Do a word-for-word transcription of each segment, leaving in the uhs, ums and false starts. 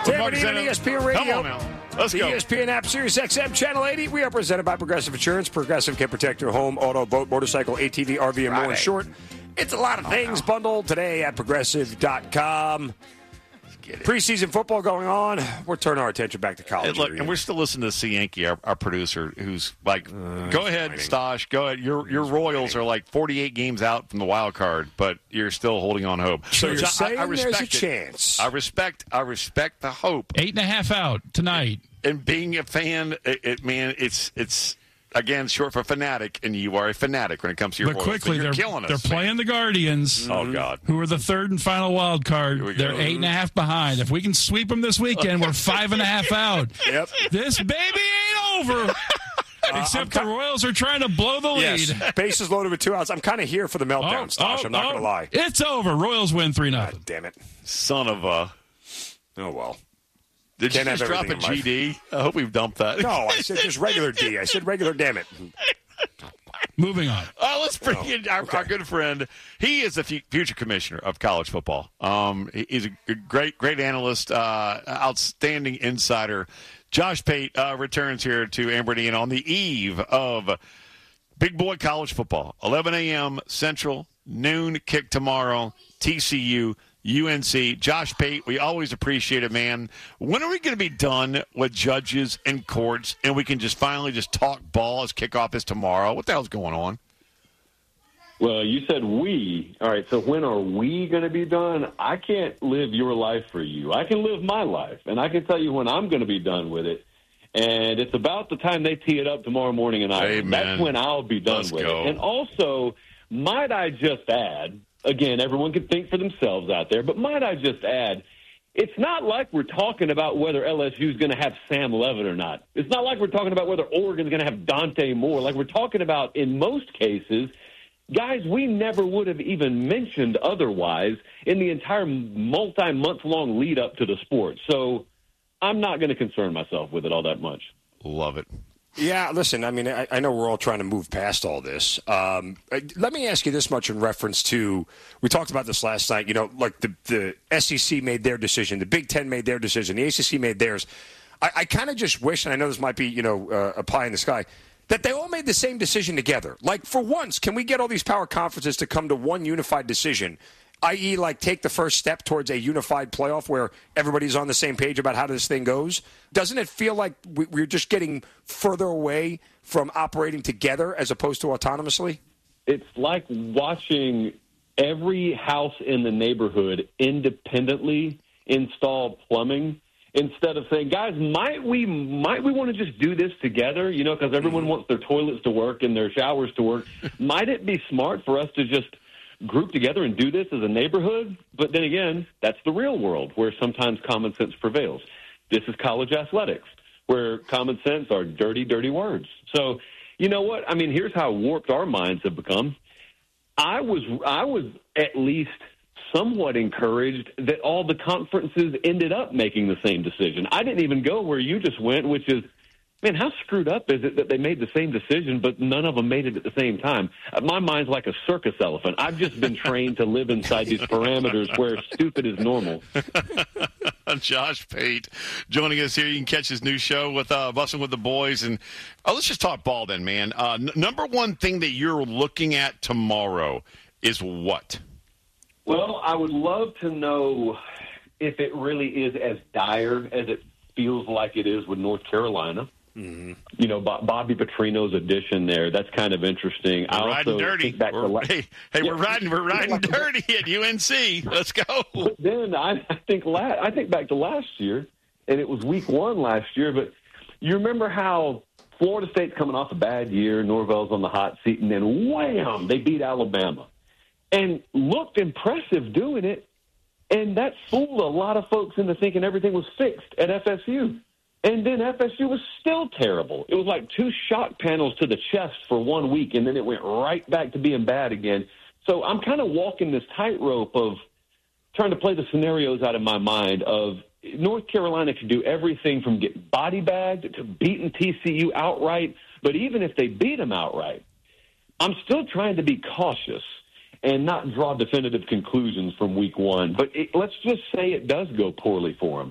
Tampa and E S P N Radio. Come on now. Let's the go. E S P N app, Sirius X M, Channel eighty. We are presented by Progressive Insurance. Progressive can protect your home, auto, boat, motorcycle, A T V, R V, and more. In short, it's a lot of things bundled today at Progressive dot com. Preseason football going on. We're turning our attention back to college. And, look, and we're still listening to Yankee, our, our producer, who's like, uh, "Go ahead, fighting. Stosh. Go ahead. Your your Royals fighting. are like forty-eight games out from the wild card, but you're still holding on hope." So you're I, saying I respect there's a it. chance. I respect. I respect the hope. Eight and a half out tonight. And being a fan, it, it man, it's it's. Again, short for fanatic, and you are a fanatic when it comes to your But Royals. quickly, So they're, killing us, they're playing man. the Guardians. Oh, God. Who are the third and final wild card. They're go. eight and a half behind. If we can sweep them this weekend, we're five and a half out. Yep. This baby ain't over. Except uh, the Royals are trying to blow the lead. Yes. Bases loaded with two outs. I'm kind of here for the meltdown, Oh, Stosh. oh, I'm not oh. going to lie. It's over. Royals win three nothing. God damn it. Son of a. Oh, well. Did Can't you just have drop a everything in G D? I hope we've dumped that. No, I said just regular D. I said regular, damn it. Moving on. Oh, let's bring Oh, in our, okay. our good friend. He is the f- future commissioner of college football. Um, he- he's a great, great analyst, uh, outstanding insider. Josh Pate uh, returns here to Amberdian on the eve of big boy college football. eleven a.m. Central, noon kick tomorrow. T C U, U N C. Josh Pate, we always appreciate it, man. When are we going to be done with judges and courts, and we can just finally just talk ball as kickoff is tomorrow? What the hell's going on? Well, you said we. All right, so when are we going to be done? I can't live your life for you. I can live my life, and I can tell you when I'm going to be done with it. And it's about the time they tee it up tomorrow morning in Iowa. Amen. That's when I'll be done Let's with go. it. And also, might I just add, again, everyone can think for themselves out there, but might I just add, it's not like we're talking about whether L S U is going to have Sam Levitt or not. It's not like we're talking about whether Oregon's going to have Dante Moore. Like we're talking about, in most cases, guys we never would have even mentioned otherwise in the entire multi-month-long lead-up to the sport. So I'm not going to concern myself with it all that much. Love it. Yeah, listen, I mean, I, I know we're all trying to move past all this. Um, let me ask you this much in reference to, we talked about this last night, you know, like the, the S E C made their decision, the Big Ten made their decision, the A C C made theirs. I, I kind of just wish, and I know this might be, you know, uh, a pie in the sky, that they all made the same decision together. Like, for once, can we get all these power conferences to come to one unified decision, that is, like, take the first step towards a unified playoff where everybody's on the same page about how this thing goes? Doesn't it feel like we- we're just getting further away from operating together as opposed to autonomously? It's like watching every house in the neighborhood independently install plumbing instead of saying, guys, might we might we want to just do this together, you know, because everyone wants their toilets to work and their showers to work. Might it be smart for us to just group together and do this as a neighborhood? But then again, that's the real world where sometimes common sense prevails. This is college athletics where common sense are dirty, dirty words. So, you know what? I mean, here's how warped our minds have become. I was I was at least somewhat encouraged that all the conferences ended up making the same decision. I didn't even go where you just went, which is, man, how screwed up is it that they made the same decision, but none of them made it at the same time? My mind's like a circus elephant. I've just been trained to live inside these parameters where stupid is normal. Josh Pate joining us here. You can catch his new show with uh, Bussin' with the Boys. And oh, let's just talk ball then, man. Uh, n- number one thing that you're looking at tomorrow is what? Well, I would love to know if it really is as dire as it feels like it is with North Carolina. Mm-hmm. You know, Bo- Bobby Petrino's addition there, that's kind of interesting. We're I riding also dirty. think back to We're, la- hey, hey Yeah. we're riding. We're riding dirty at U N C. Let's go. But then I, I think la- I think back to last year, and it was week one last year. But you remember how Florida State's coming off a bad year, Norvell's on the hot seat, and then wham, they beat Alabama, and looked impressive doing it. And that fooled a lot of folks into thinking everything was fixed at F S U. And then F S U was still terrible. It was like two shock panels to the chest for one week, and then it went right back to being bad again. So I'm kind of walking this tightrope of trying to play the scenarios out of my mind of North Carolina could do everything from get body bagged to beating T C U outright. But even if they beat them outright, I'm still trying to be cautious and not draw definitive conclusions from week one. But it, let's just say it does go poorly for them.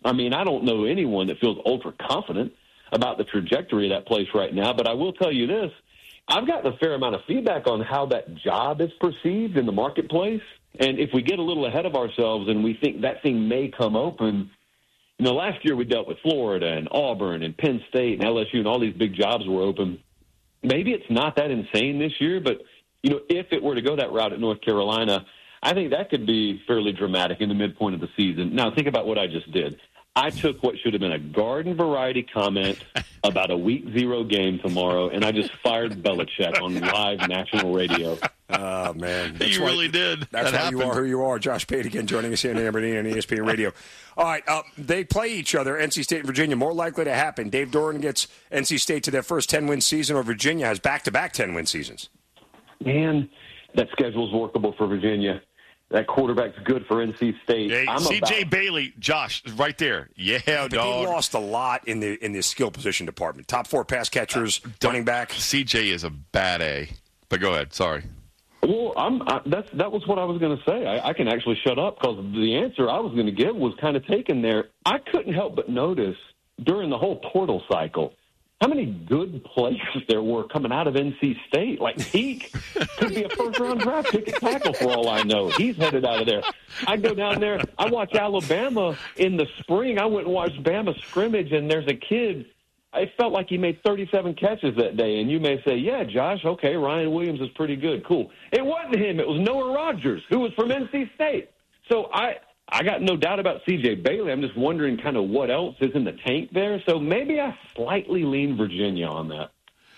I mean, I don't know anyone that feels ultra confident about the trajectory of that place right now, but I will tell you this. I've gotten a fair amount of feedback on how that job is perceived in the marketplace. And if we get a little ahead of ourselves and we think that thing may come open, you know, last year we dealt with Florida and Auburn and Penn State and L S U and all these big jobs were open. Maybe it's not that insane this year, but, you know, if it were to go that route at North Carolina, I think that could be fairly dramatic in the midpoint of the season. Now, think about what I just did. I took what should have been a garden variety comment about a week zero game tomorrow, and I just fired Belichick on live national radio. Oh, man. That's you why, really did. That's that why happened. you are who you are. Josh Pate again joining us here in Aberdeen on E S P N Radio. All right, uh, they play each other, N C State and Virginia. More likely to happen. Dave Doran gets N C State to their first ten-win season, or Virginia has back-to-back ten-win seasons. Man, that schedule's workable for Virginia. That quarterback's good for N C State. Hey, I'm C J about- Bailey, Josh, right there. Yeah, But dog. they lost a lot in the in the skill position department. Top four pass catchers, Uh, running back. C J is a bad A. But go ahead. Sorry. Well, I'm, I, that's, that was what I was going to say. I, I can actually shut up because the answer I was going to give was kind of taken there. I couldn't help but notice during the whole portal cycle how many good players there were coming out of N C State. Like, Teague could be a first-round draft pick at tackle for all I know. He's headed out of there. I go down there. I watch Alabama in the spring. I went and watched Bama scrimmage, and there's a kid. It felt like he made thirty-seven catches that day. And you may say, yeah, Josh, okay, Ryan Williams is pretty good. Cool. It wasn't him. It was Noah Rogers, who was from N C State. So I I got no doubt about C J Bailey. I'm just wondering kind of what else is in the tank there. So maybe I slightly lean Virginia on that.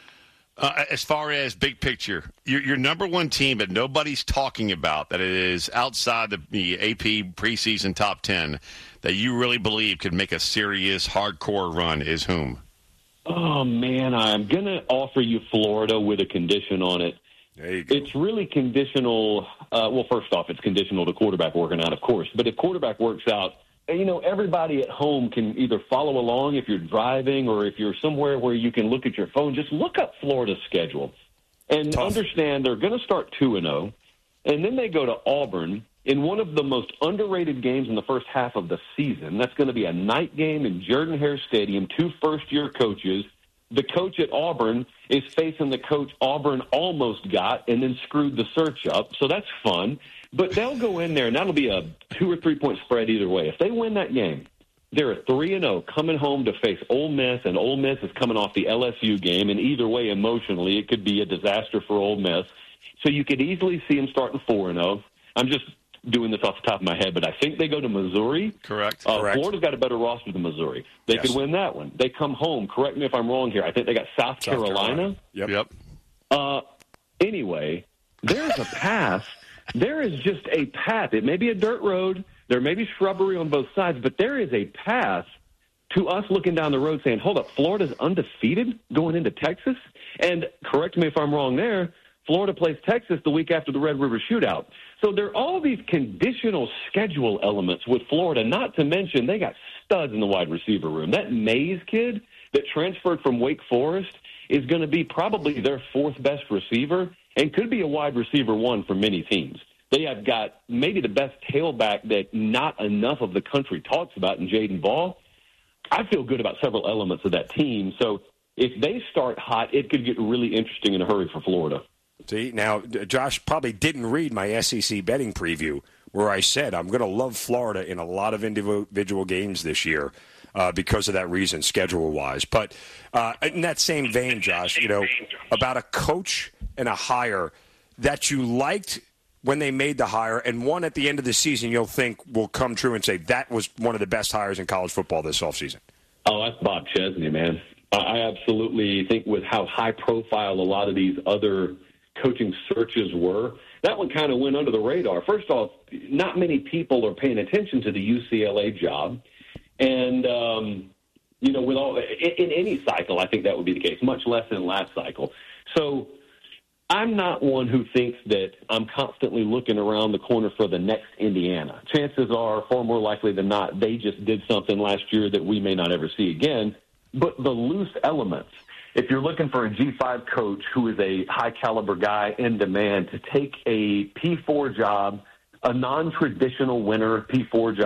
Uh, as far as big picture, your, your number one team that nobody's talking about, that it is outside the, the A P preseason top ten, that you really believe could make a serious hardcore run is whom? Oh, man, I'm going to offer you Florida with a condition on it. There you go. It's really conditional. Uh, well, first off, it's conditional to quarterback working out, of course. But if quarterback works out, you know, everybody at home can either follow along if you're driving or if you're somewhere where you can look at your phone. Just look up Florida's schedule and Tough. understand they're going to start two and oh, and then they go to Auburn in one of the most underrated games in the first half of the season. That's going to be a night game in Jordan-Hare Stadium, two first-year coaches. The coach at Auburn is facing the coach Auburn almost got and then screwed the search up, so that's fun. But they'll go in there, and that'll be a two- or three-point spread either way. If they win that game, they're a three and oh coming home to face Ole Miss, and Ole Miss is coming off the L S U game, and either way, emotionally, it could be a disaster for Ole Miss. So you could easily see them starting four and oh. I'm just doing this off the top of my head, but I think they go to Missouri. Correct. Uh, Correct. Florida's got a better roster than Missouri. They Yes. could win that one. They come home. Correct me if I'm wrong here. I think they got South, South Carolina. Carolina. Yep. Yep. Uh, anyway, there's a path. There is just a path. It may be a dirt road. There may be shrubbery on both sides, but there is a path to us looking down the road saying, hold up, Florida's undefeated going into Texas? And correct me if I'm wrong there, Florida plays Texas the week after the Red River Shootout. So there are all these conditional schedule elements with Florida, not to mention they got studs in the wide receiver room. That Mays kid that transferred from Wake Forest is going to be probably their fourth best receiver and could be a wide receiver one for many teams. They have got maybe the best tailback that not enough of the country talks about in Jaden Ball. I feel good about several elements of that team. So if they start hot, it could get really interesting in a hurry for Florida. See, now, Josh probably didn't read my S E C betting preview where I said I'm going to love Florida in a lot of individual games this year uh, because of that reason, schedule-wise. But uh, in that same vein, Josh, you know, about a coach and a hire that you liked when they made the hire and one at the end of the season you'll think will come true and say that was one of the best hires in college football this offseason. Oh, that's Bob Chesney, man. I absolutely think with how high-profile a lot of these other – coaching searches were, that one kind of went under the radar. First off, not many people are paying attention to the U C L A job. And, um, you know, with all in, in any cycle, I think that would be the case, much less in last cycle. So I'm not one who thinks that I'm constantly looking around the corner for the next Indiana. Chances are, far more likely than not, they just did something last year that we may not ever see again. But the loose elements, if you're looking for a G five coach who is a high-caliber guy in demand to take a P four job, a non-traditional winner P four job,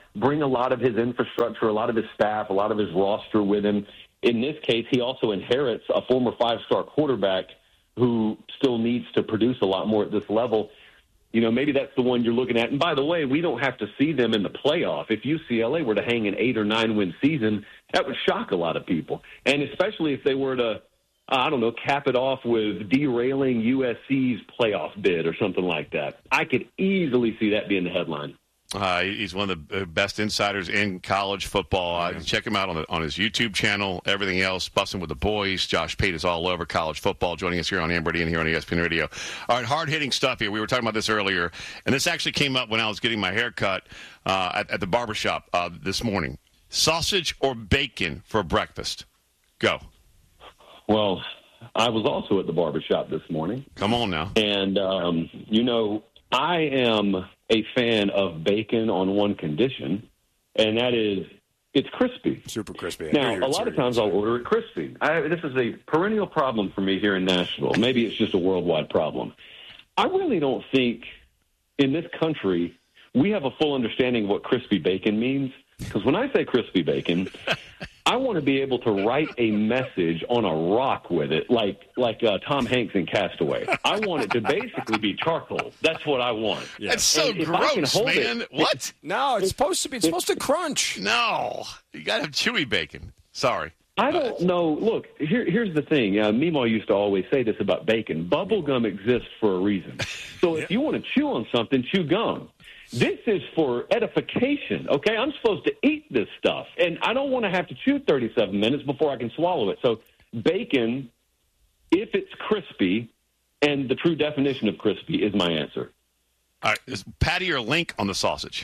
bring a lot of his infrastructure, a lot of his staff, a lot of his roster with him. In this case, he also inherits a former five-star quarterback who still needs to produce a lot more at this level. You know, maybe that's the one you're looking at. And by the way, we don't have to see them in the playoff. If U C L A were to hang an eight or nine win season, that would shock a lot of people. And especially if they were to, I don't know, cap it off with derailing U S C's playoff bid or something like that. I could easily see that being the headline. Uh, he's one of the best insiders in college football. Uh, check him out on, the, on his YouTube channel. Everything else, Bussin' with the Boys. Josh Pate is all over college football, joining us here on Amber D and here on E S P N Radio. All right, hard-hitting stuff here. We were talking about this earlier, and this actually came up when I was getting my hair cut uh, at, at the barbershop uh, this morning. Sausage or bacon for breakfast? Go. Well, I was also at the barbershop this morning. Come on now. And, um, you know, I am a fan of bacon on one condition, and that is it's crispy. Super crispy. Now, a lot of times I'll order it crispy. I, this is a perennial problem for me here in Nashville. Maybe it's just a worldwide problem. I really don't think in this country we have a full understanding of what crispy bacon means, because when I say crispy bacon, I want to be able to write a message on a rock with it, like like uh, Tom Hanks in Castaway. I want it to basically be charcoal. That's what I want. Yeah. That's so and gross, man. It, what? No, it's supposed to be. It's supposed to crunch. No, you got to have chewy bacon. Sorry. I don't know. Look, here, here's the thing. Uh, Meemaw used to always say this about bacon. Bubble gum exists for a reason. So if you want to chew on something, chew gum. This is for edification, okay? I'm supposed to eat this stuff, and I don't want to have to chew thirty-seven minutes before I can swallow it. So bacon, if it's crispy, and the true definition of crispy is my answer. All right, is patty or link on the sausage?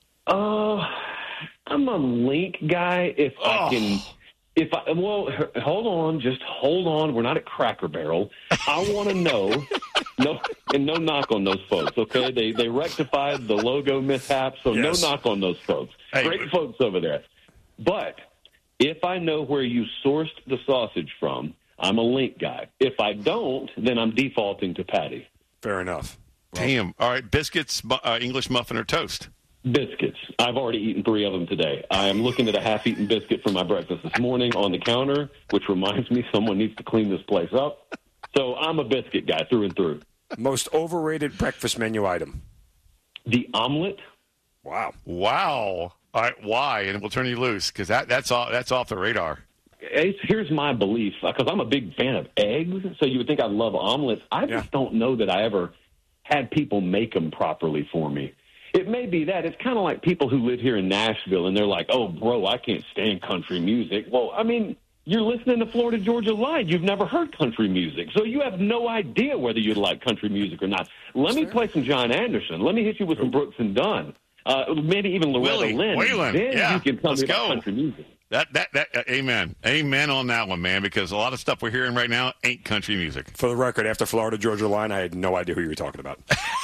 Uh, I'm a link guy if oh. I can... If I, well, hold on, just hold on. We're not at Cracker Barrel. I want to know, no, and no knock on those folks, okay? They they rectified the logo mishap, so yes. no knock on those folks. Hey. Great folks over there. But if I know where you sourced the sausage from, I'm a link guy. If I don't, then I'm defaulting to patty. Fair enough. Well, damn. All right, biscuits, uh, English muffin, or toast? Biscuits. I've already eaten three of them today. I am looking at a half-eaten biscuit for my breakfast this morning on the counter, which reminds me someone needs to clean this place up. So I'm a biscuit guy through and through. Most overrated breakfast menu item? The omelet. Wow. Wow. All right, why? And we'll turn you loose, because that, that's, off, that's off the radar. It's, here's my belief, because I'm a big fan of eggs, so you would think I love omelets. I just yeah. don't know that I ever had people make them properly for me. It may be that. It's kind of like people who live here in Nashville, and they're like, oh, bro, I can't stand country music. Well, I mean, you're listening to Florida Georgia Line. You've never heard country music, so you have no idea whether you like country music or not. Let me play some John Anderson. Let me hit you with some Brooks and Dunn. Uh, maybe even Loretta Willie, Lynn. Waylon. Then yeah. you can tell Let's me about go. country music. That that that uh, amen, amen on that one, man. Because a lot of stuff we're hearing right now ain't country music. For the record, after Florida Georgia Line, I had no idea who you were talking about.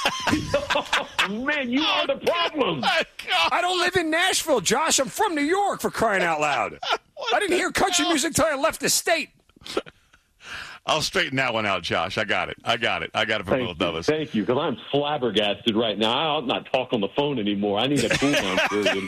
Oh, man, you are the problem. Oh, I don't live in Nashville, Josh. I'm from New York, for crying out loud. I didn't hear country hell? music until I left the state. I'll straighten that one out, Josh. I got it. I got it. I got it from Will Douglas. Thank you, because I'm flabbergasted right now. I'll not talk on the phone anymore. I need a cool-down period.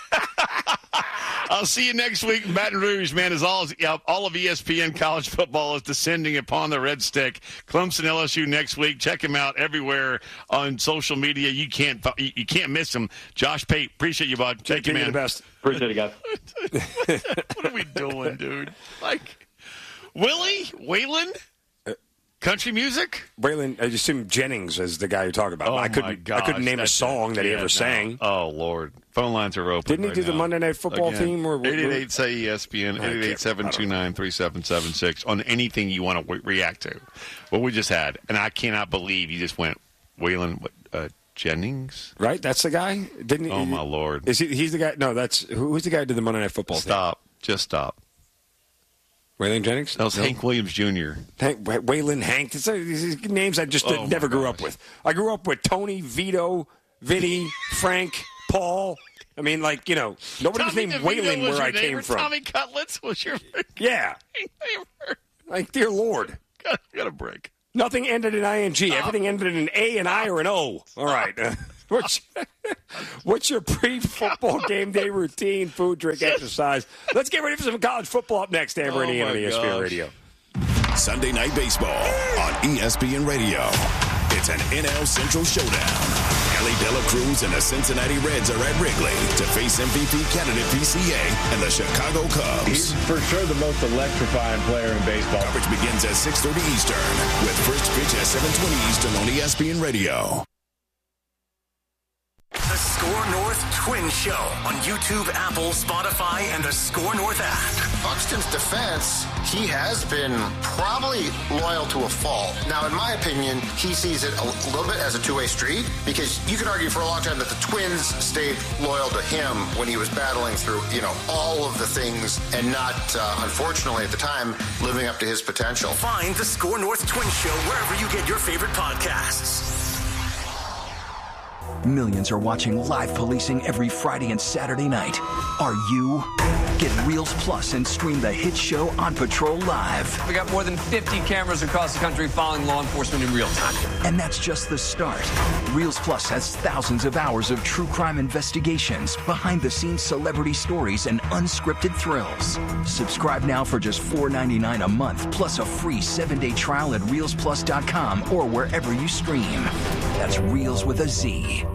I'll see you next week in Baton Rouge, man. As all, all of E S P N college football is descending upon the Red Stick. Clemson, L S U next week. Check him out everywhere on social media. You can't you can't miss him. Josh Pate, appreciate you, bud. Thank you, man. The best. Appreciate it, guys. What are we doing, dude? Like, Willie? Waylon? Country music? Waylon, I assume Jennings is the guy you're talking about. Oh I couldn't, my gosh, I couldn't name a song that yeah, he ever no. sang. Oh, Lord. Phone lines are open. Didn't he right do now. the Monday Night Football Again, theme? Or, eight eight eight say E S P N, eight eight eight, seven two nine, three seven seven six on anything you want to w- react to. What we just had. And I cannot believe you just went, Waylon uh, Jennings? Right? That's the guy? Didn't he? Oh, my Lord. Is he? He's the guy? No, that's who's the guy who did the Monday Night Football Stop. Thing? Just stop. Waylon Jennings? That was no. Hank Williams Junior Hank, Waylon Hank. These are names I just oh never grew gosh. up with. I grew up with Tony, Vito, Vinny, Frank, Paul. I mean, like, you know, nobody was named Waylon where I came from. Tommy Cutlets was your Yeah. Like, dear Lord. Got, got a break. Nothing ended in I N G. Stop. Everything ended in an A, an I, or an O. All right. what's, what's your pre-football game day routine, food, drink, exercise? Let's get ready for some college football up next, Amber Oh, and Ian on my E S P N gosh. Radio. Sunday Night Baseball on E S P N Radio. It's an N L Central showdown. Ellie Dela Cruz and the Cincinnati Reds are at Wrigley to face M V P candidate P C A and the Chicago Cubs. He's for sure the most electrifying player in baseball. Coverage begins at six thirty Eastern with first pitch at seven twenty Eastern on E S P N Radio. The Score North Twin Show on YouTube, Apple, Spotify, and the Score North app. Buxton's defense, he has been probably loyal to a fault. Now, in my opinion, he sees it a little bit as a two-way street because you could argue for a long time that the Twins stayed loyal to him when he was battling through, you know, all of the things and not, uh, unfortunately at the time, living up to his potential. Find the Score North Twin Show wherever you get your favorite podcasts. Millions are watching live policing every Friday and Saturday night. Are you? Get Reels Plus and stream the hit show On Patrol live. We got more than fifty cameras across the country following law enforcement in real time. And that's just the start. Reels Plus has thousands of hours of true crime investigations, behind-the-scenes celebrity stories, and unscripted thrills. Subscribe now for just four dollars and ninety-nine cents a month, plus a free seven-day trial at reels plus dot com or wherever you stream. That's Reels with a Z.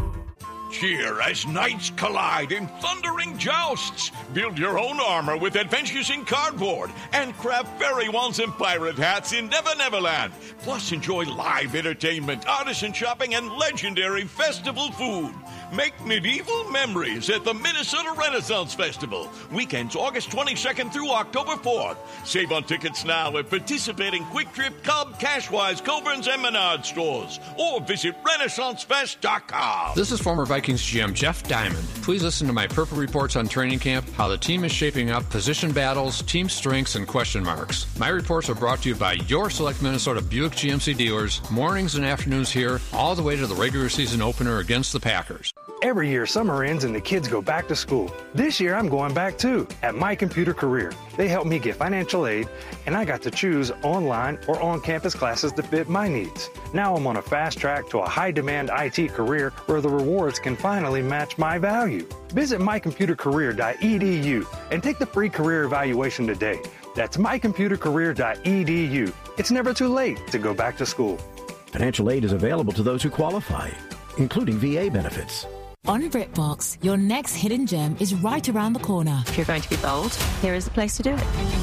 Cheer as knights collide in thundering jousts. Build your own armor with Adventures in Cardboard and craft fairy wands and pirate hats in Never Neverland. Plus, enjoy live entertainment, artisan shopping, and legendary festival food. Make medieval memories at the Minnesota Renaissance Festival. Weekends August twenty-second through October fourth. Save on tickets now at participating Quick Trip, Cub, Cashwise, Coburn's, and Menard stores. Or visit Renaissance Fest dot com. This is former Vikings G M Jeff Diamond. Please listen to my Purple Reports on training camp, how the team is shaping up, position battles, team strengths, and question marks. My reports are brought to you by your select Minnesota Buick G M C dealers, mornings and afternoons here, all the way to the regular season opener against the Packers. Every year, summer ends and the kids go back to school. This year, I'm going back too, at My Computer Career. They helped me get financial aid, and I got to choose online or on-campus classes to fit my needs. Now I'm on a fast track to a high-demand I T career where the rewards can finally match my value. Visit my computer career dot e d u and take the free career evaluation today. That's my computer career dot e d u. It's never too late to go back to school. Financial aid is available to those who qualify, including V A benefits. On BritBox, your next hidden gem is right around the corner. If you're going to be bold, here is the place to do it.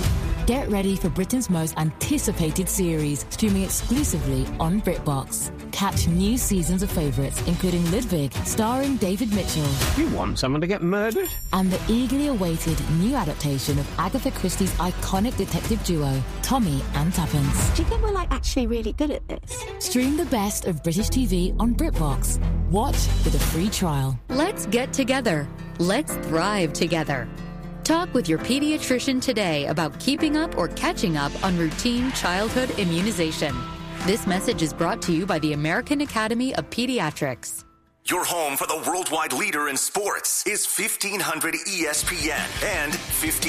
Get ready for Britain's most anticipated series, streaming exclusively on BritBox. Catch new seasons of favourites, including Ludwig, starring David Mitchell. You want someone to get murdered? And the eagerly awaited new adaptation of Agatha Christie's iconic detective duo, Tommy and Tuppence. Do you think we're like actually really good at this? Stream the best of British T V on BritBox. Watch with a free trial. Let's get together. Let's thrive together. Talk with your pediatrician today about keeping up or catching up on routine childhood immunization. This message is brought to you by the American Academy of Pediatrics. Your home for the worldwide leader in sports is fifteen hundred E S P N and fifteen